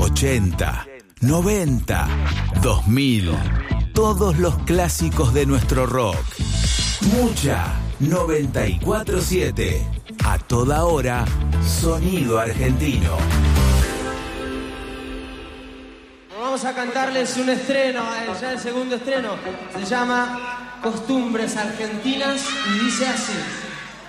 80, 90, 2000. Todos los clásicos de nuestro rock. Mucha 94.7. A toda hora, sonido argentino. Vamos a cantarles un estreno, ya el segundo estreno. Se llama Costumbres Argentinas y dice así.